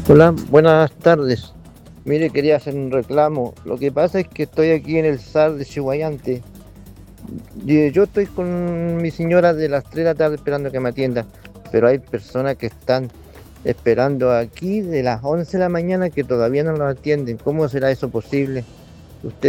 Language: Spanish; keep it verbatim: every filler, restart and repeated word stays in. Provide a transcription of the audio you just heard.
Hola, buenas tardes. Mire, quería hacer un reclamo. Lo que pasa es que estoy aquí en el S A R de Chihuayante. Y Yo estoy con mi señora de las tres de la tarde esperando que me atienda, pero hay personas que están esperando aquí de las once de la mañana que todavía no lo atienden. ¿Cómo será eso posible? Usted